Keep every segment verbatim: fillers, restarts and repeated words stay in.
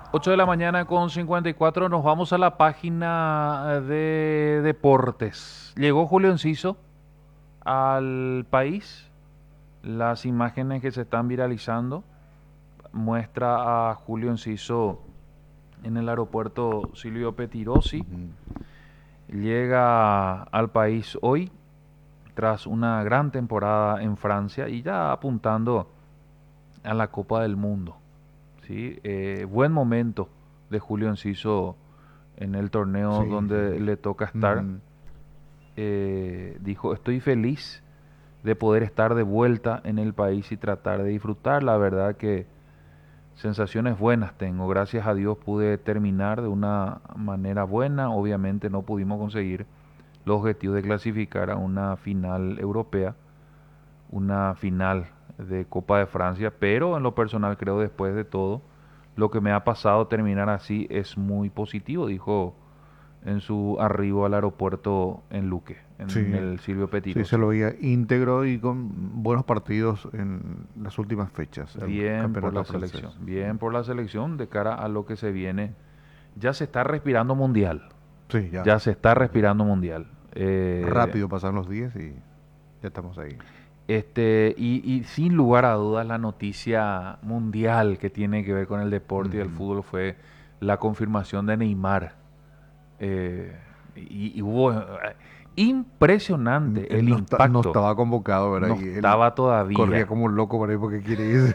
Ocho de la mañana con cincuenta y cuatro nos vamos a la página de deportes. Llegó Julio Enciso al país. Las imágenes que se están viralizando muestra a Julio Enciso en el aeropuerto Silvio Pettirossi. Ujú. Llega al país hoy tras una gran temporada en Francia y ya apuntando a la Copa del Mundo. ¿Sí? Eh, buen momento de Julio Enciso en el torneo Sí, sí, donde le toca sí. estar. Ujú. Eh, dijo, estoy feliz de poder estar de vuelta en el país y tratar de disfrutar. La verdad que sensaciones buenas tengo. Gracias a Dios pude terminar de una manera buena. Obviamente no pudimos conseguir los objetivos de clasificar a una final europea, una final de Copa de Francia, pero en lo personal creo después de todo, lo que me ha pasado terminar así es muy positivo, dijo en su arribo al aeropuerto en Luque, en Sí, el Silvio sí, se Pettirossi. lo veía íntegro y con buenos partidos en las últimas fechas del Bien por campeonato la selección, francés. bien por la selección de cara a lo que se viene. Ya se está respirando mundial, Sí, ya. ya se está Ujú. respirando mundial. Eh, Rápido pasan los días y ya estamos ahí. Este, y, y sin lugar a dudas, la noticia mundial que tiene que ver con el deporte y el Ujú. fútbol fue la confirmación de Neymar. Eh, y, y hubo eh, Mm, impresionante el Él no, está- no impacto. estaba convocado, ¿verdad? No Y él estaba corría todavía. como un loco por ahí porque quiere irse.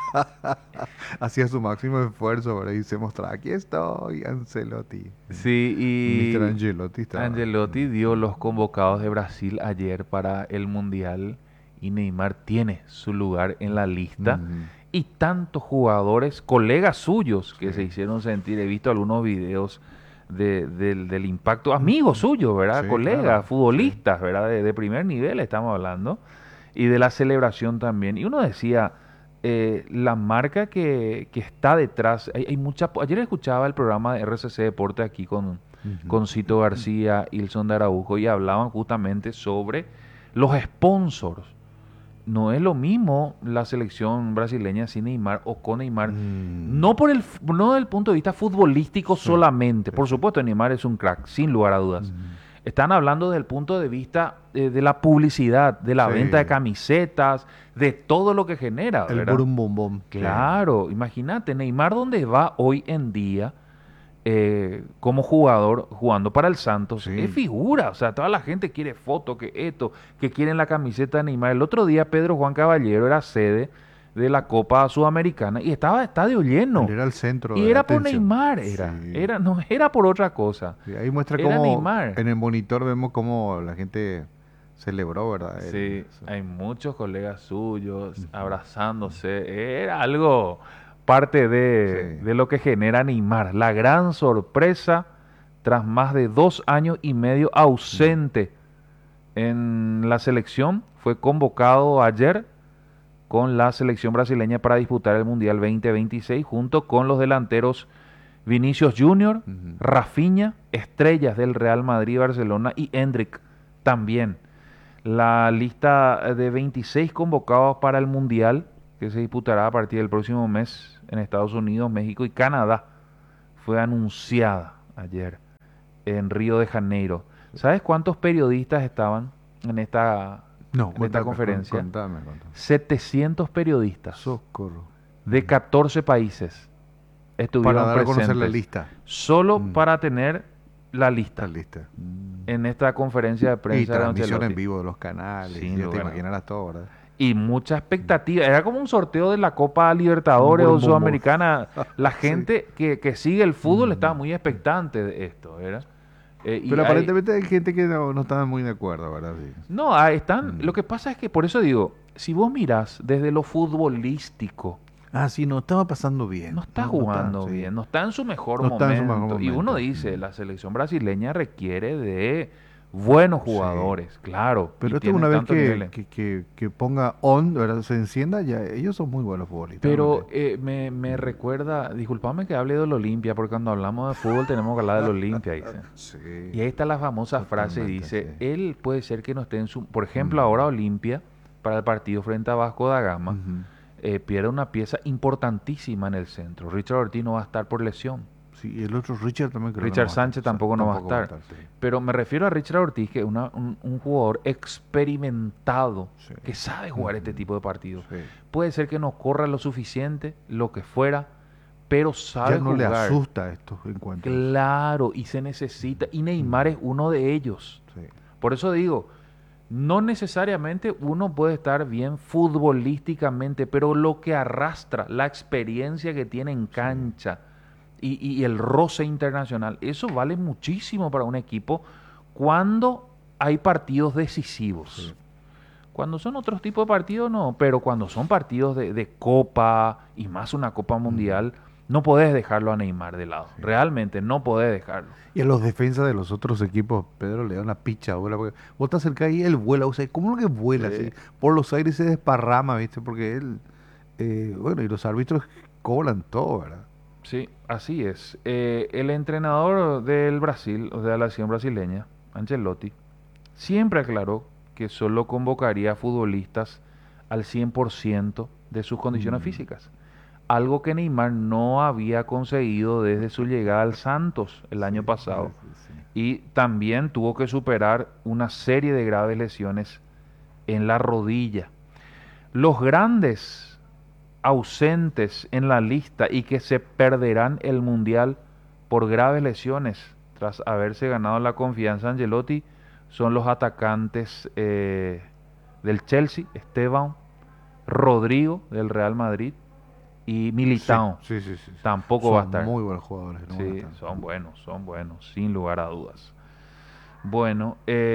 Hacía su máximo esfuerzo, ¿verdad? Y se mostraba, aquí estoy, Ancelotti. Sí, Mister y Angelotti estaba ahí. Angelotti dio Mm. los convocados de Brasil ayer para el Mundial y Neymar tiene su lugar en la lista. Ujú. Y tantos jugadores, colegas suyos que se Sí. hicieron sentir, he visto algunos videos de- del, del impacto, amigos suyos, ¿verdad? Sí, claro. Colegas, Sí. futbolistas, ¿verdad? De, de primer nivel estamos hablando. Y de la celebración también. Y uno decía, eh, la marca que, que está detrás, hay, hay mucha... Ayer escuchaba el programa de R C C Deporte aquí con, Ujú. con Cito García, Ilson de Araujo, y hablaban justamente sobre los sponsors. No es lo mismo la selección brasileña sin Neymar o con Neymar, Mm. no por el, f- no desde el punto de vista futbolístico Sí, solamente. sí, Por sí. supuesto, Neymar es un crack, sin lugar a dudas. Ujú. Están hablando desde el punto de vista eh, de la publicidad, de la venta de Sí. camisetas, de todo lo que genera, El ¿verdad? burum bum bum. Sí. Claro, imagínate, Neymar dónde va hoy en día eh, como jugador jugando para el Santos, es Sí. figura, o sea, toda la gente quiere foto, que esto, que quieren la camiseta de Neymar. El otro día Pedro Juan Caballero era sede de la Copa Sudamericana y estaba estadio Él lleno. era el centro Y de era por atención. Neymar, era, Sí. era, no era por otra cosa, Sí, ahí muestra era cómo Neymar. en el monitor vemos cómo la gente celebró, ¿verdad? El- Sí, eso. hay muchos colegas suyos Ujú. abrazándose. Era algo parte de, Sí. de lo que genera Neymar. La gran sorpresa tras más de dos años y medio Mm. ausente en la selección. Fue convocado ayer con la selección brasileña para disputar el Mundial veinte veintiséis junto con los delanteros Vinicius Junior, Ujú. Rafinha, estrellas del Real Madrid y Barcelona y Endrick también. La lista de veintiséis convocados para el Mundial, que se disputará a partir del próximo mes en Estados Unidos, México y Canadá, fue anunciada ayer en Río de Janeiro. ¿Sabes cuántos periodistas estaban en esta, No, en esta contame, con- conferencia? contame, contame. setecientos periodistas Socorro. de Mm. catorce países Para estuvieron dar a conocer la presentes lista. solo Mm. para tener la La lista lista. Mm. en esta conferencia de Y prensa de transmisión en Ancelotti. vivo de los canales, Sin ya te lugar a dudas. imaginarás todo, ¿verdad? Y mucha Mm. expectativa. Era como un sorteo de la Copa Un Libertadores o burum bum bum. Sudamericana. La Sí. gente que, que sigue el fútbol estaba Mm. muy expectante de esto, ¿verdad? Eh, y Pero hay, aparentemente hay gente que no, no está muy de acuerdo, ¿verdad? Sí. no, ah, están. Mm. Lo que pasa es que por eso digo, si vos mirás desde lo futbolístico, Ah, sí, no estaba pasando bien. no está No, no está, jugando sí. bien, no está en su mejor No está en su mejor momento. Y uno momento. dice, Mm. la selección brasileña requiere de buenos Sí. jugadores, claro, y Pero esto tienen una vez tantos que, niveles. que, que, que ponga on, ¿verdad? Se encienda, ya ellos son muy buenos futbolistas, Pero realmente. eh, me, me Mm. recuerda, disculpame que hable del Olimpia, porque cuando hablamos de fútbol tenemos que hablar del Olimpia, dice. Sí, Y ahí está la famosa frase, totalmente, sí. dice, él puede ser que no esté en su... Por ejemplo, Mm. ahora Olimpia, para el partido frente a Vasco da Gama, Ujú. eh, pierde una pieza importantísima en el centro. Richard Ortiz no va a estar por lesión. Sí, y el otro Richard también creo que Richard no va a estar. Sánchez O sea, tampoco no va a tampoco va a estar. estar, sí. Pero me refiero a Richard Ortiz, que es una- un, un jugador experimentado, Sí. que sabe jugar este Ujú. tipo de partidos. Sí. Puede ser que no corra lo suficiente, lo que fuera, pero sabe Ya no le jugar. asusta estos encuentros. Claro, y se necesita. Y Neymar es uno de ellos. Sí. Por eso digo, no necesariamente uno puede estar bien futbolísticamente, pero lo que arrastra, la experiencia que tiene en cancha y, y el roce internacional, eso vale muchísimo para un equipo cuando hay partidos decisivos. Sí. Cuando son otros tipos de partidos, no, pero cuando son partidos de, de Copa y más una Copa Mundial, no podés dejarlo a Neymar de lado. Sí. Realmente no podés dejarlo. Y a los defensas de los otros equipos, Pedro le da una pichadura, porque vos te acercás y él vuela, o sea, ¿cómo lo que vuela? Sí. Así? Por los aires se desparrama, ¿viste? Porque él, eh, bueno, y los árbitros cobran todo, ¿verdad? Sí, así es. Eh, el entrenador del Brasil, o de la selección brasileña, Ancelotti, siempre aclaró que solo convocaría a futbolistas al cien por ciento de sus condiciones Mm. físicas. Algo que Neymar no había conseguido desde su llegada al Santos el año Sí, pasado. sí, sí. Y también tuvo que superar una serie de graves lesiones en la rodilla. Los grandes ausentes en la lista y que se perderán el Mundial por graves lesiones tras haberse ganado la confianza de Ancelotti son los atacantes eh, del Chelsea, Esteban, Rodrigo del Real Madrid y Militao. Sí, sí, sí, sí. Tampoco Son va a estar. muy buenos jugadores. No van a Sí, estar. son buenos, son buenos, sin lugar a dudas. Bueno,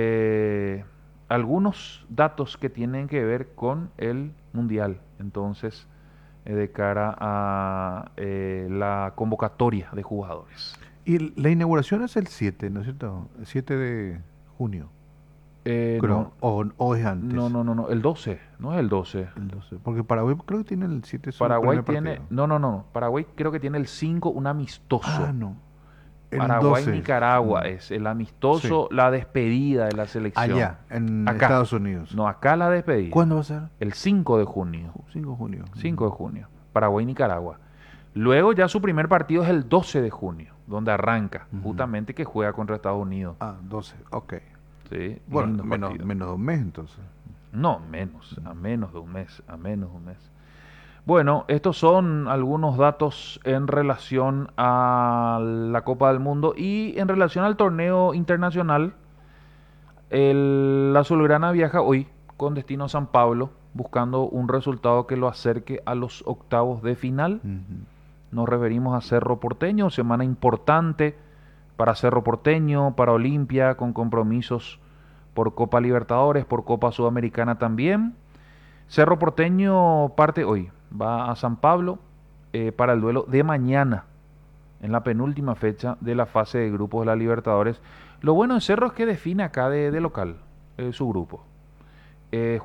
eh, algunos datos que tienen que ver con el Mundial, entonces, eh, de cara a eh, la convocatoria de jugadores. Y la inauguración es el siete, ¿no es cierto? El siete de junio, Eh, creo. no, O, o es antes. no, no, no, no, el doce, no es el doce. El doce. Porque Paraguay creo que tiene el siete su Paraguay primer tiene, partido. no, no, no, Paraguay creo que tiene el cinco, un amistoso. Ah, no. El Paraguay, doce. Nicaragua Mm. es el amistoso, la despedida de la selección. Allá, en Acá. Estados Unidos. No, acá la despedida. ¿Cuándo va a ser? El cinco de junio. cinco de junio. cinco de junio. Paraguay, Nicaragua. Luego ya su primer partido es el doce de junio, donde arranca, Ujú. justamente que juega contra Estados Unidos. Ah, doce, ok. Sí, Bueno, lindo menos, partido. menos de un mes entonces. No, menos, a menos de un mes, a menos de un mes. Bueno, estos son algunos datos en relación a la Copa del Mundo y en relación al torneo internacional. El, la Azulgrana viaja hoy con destino a San Pablo, buscando un resultado que lo acerque a los octavos de final. Ujú. Nos referimos a Cerro Porteño, semana importante para Cerro Porteño, para Olimpia, con compromisos por Copa Libertadores, por Copa Sudamericana también. Cerro Porteño parte hoy, va a San Pablo eh, para el duelo de mañana, en la penúltima fecha de la fase de grupos de la Libertadores. Lo bueno en Cerro es que define acá de, de local eh, su grupo. Eh,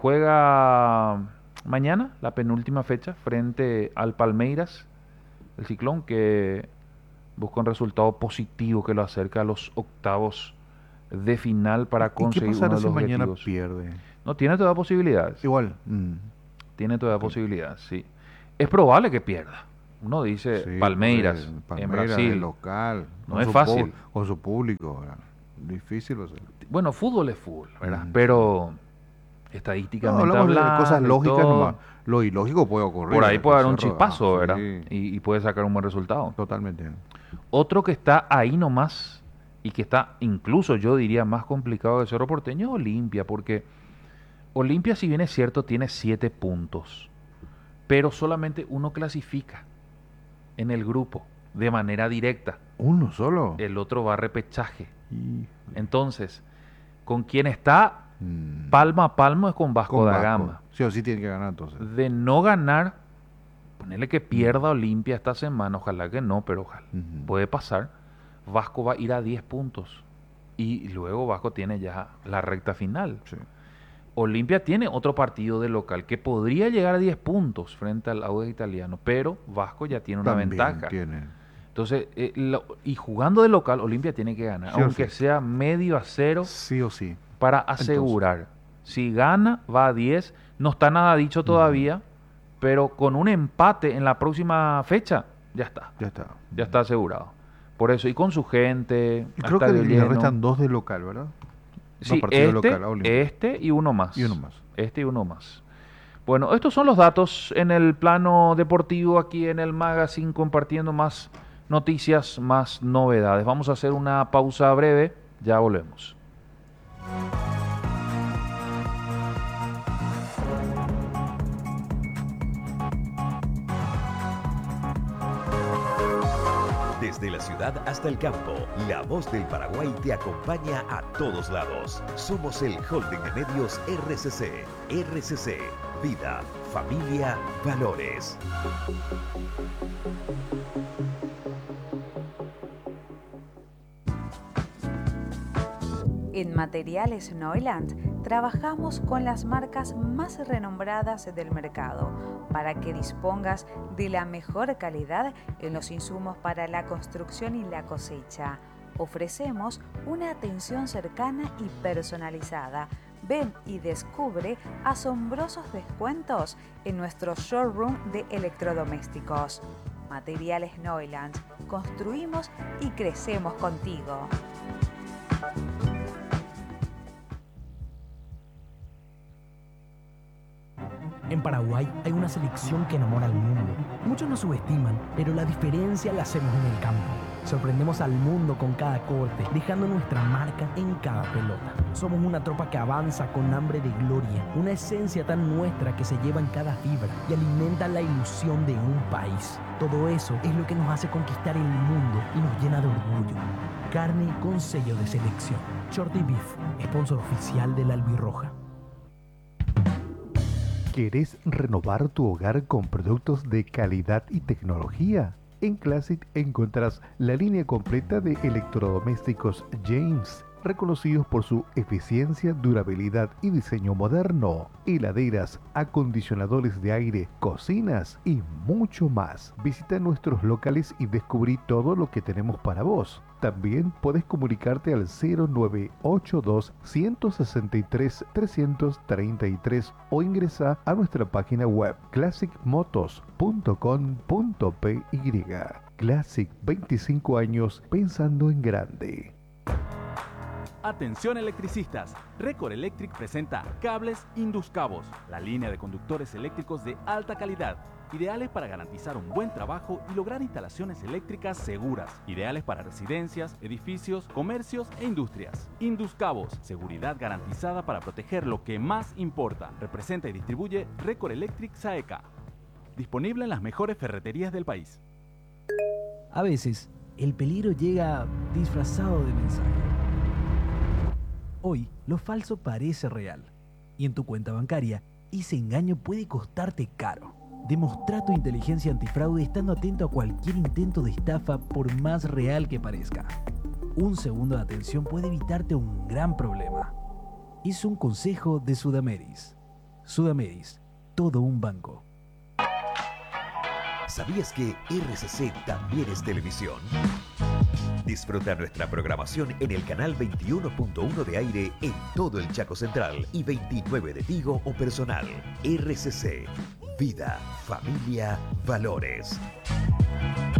juega mañana, la penúltima fecha, frente al Palmeiras, el Ciclón, que busca un resultado positivo que lo acerca a los octavos de final para ¿Y qué conseguir uno pasará de si los mañana objetivos. pierde? No, tiene todavía posibilidades. Igual. mm, Tiene todavía posibilidades, sí. Es probable que pierda. Uno dice sí, Palmeiras, porque en Palmeiras, Brasil. el local. No con es su fácil. pu- Con su público, ¿verdad? Difícil va a ser. Bueno, fútbol es fútbol, ¿verdad? Mm, Pero No, estadísticamente hablamos de hablando cosas y lógicas todo, nomás. Lo ilógico puede ocurrir. por ahí ¿verdad? puede Que haber un Cerro- chispazo, ah, ¿verdad? sí, Y, y puede sacar un buen resultado. totalmente. Otro que está ahí nomás y que está incluso yo diría más complicado que Cerro Porteño es Olimpia, porque Olimpia, si bien es cierto, tiene siete puntos, pero solamente uno clasifica en el grupo de manera directa. ¿Uno solo? El otro va a repechaje. Y- Entonces, con quien está mm, palma a palma es con Vasco con da Vasco. Gama. Sí o sí tiene que ganar entonces. De no ganar, ponerle que pierda Olimpia esta semana, ojalá que no, pero ojalá. Ujú. Puede pasar. Vasco va a ir a diez puntos. Y luego Vasco tiene ya la recta final. Sí. Olimpia tiene otro partido de local que podría llegar a diez puntos frente al Audax Italiano, pero Vasco ya tiene una También ventaja. tiene. Entonces, eh, lo- y jugando de local, Olimpia tiene que ganar, Sí o aunque sí. sea medio a cero, Sí o sí. para asegurar. Si gana, va a diez. No está nada dicho todavía, pero con un empate en la próxima fecha, ya está, Ya está. ya está asegurado. Por eso, y con su gente, Y al creo que estadio le lleno. restan dos de local, ¿verdad? Sí, Dos partidos este, local a Olimpia. este y uno más. Y uno más. Este y uno más. Bueno, estos son los datos en el plano deportivo aquí en el Magazine, compartiendo más noticias, más novedades. Vamos a hacer una pausa breve, ya volvemos. Desde la ciudad hasta el campo, la voz del Paraguay te acompaña a todos lados. Somos el Holding de Medios R C C. R C C, vida, familia, valores. En Materiales Neuland trabajamos con las marcas más renombradas del mercado para que dispongas de la mejor calidad en los insumos para la construcción y la cosecha. Ofrecemos una atención cercana y personalizada. Ven y descubre asombrosos descuentos en nuestro showroom de electrodomésticos. Materiales Neuland. Construimos y crecemos contigo. En Paraguay hay una selección que enamora al mundo. Muchos nos subestiman, pero la diferencia la hacemos en el campo. Sorprendemos al mundo con cada corte, dejando nuestra marca en cada pelota. Somos una tropa que avanza con hambre de gloria, una esencia tan nuestra que se lleva en cada fibra y alimenta la ilusión de un país. Todo eso es lo que nos hace conquistar el mundo y nos llena de orgullo. Carne con sello de selección. Shorty Beef, sponsor oficial de la Albirroja. ¿Querés renovar tu hogar con productos de calidad y tecnología? En Classic encontrarás la línea completa de electrodomésticos James, reconocidos por su eficiencia, durabilidad y diseño moderno. Heladeras, acondicionadores de aire, cocinas y mucho más. Visita nuestros locales y descubrí todo lo que tenemos para vos. También puedes comunicarte al cero nueve ocho dos, uno seis tres, tres tres tres o ingresa a nuestra página web classic motos punto com punto p y. Classic, veinticinco años pensando en grande. Atención electricistas, Record Electric presenta Cables Induscabos, la línea de conductores eléctricos de alta calidad, ideales para garantizar un buen trabajo y lograr instalaciones eléctricas seguras, ideales para residencias, edificios, comercios e industrias. Induscabos, seguridad garantizada para proteger lo que más importa. Representa y distribuye Record Electric Saeca. Disponible en las mejores ferreterías del país. A veces, el peligro llega disfrazado de mensaje. Hoy, lo falso parece real. Y en tu cuenta bancaria, ese engaño puede costarte caro. Demostra tu inteligencia antifraude estando atento a cualquier intento de estafa por más real que parezca. Un segundo de atención puede evitarte un gran problema. Es un consejo de Sudameris. Sudameris, todo un banco. ¿Sabías que R C C también es televisión? Disfruta nuestra programación en el canal veintiuno punto uno de aire en todo el Chaco Central y veintinueve de Tigo o Personal. R C C, vida, familia, valores.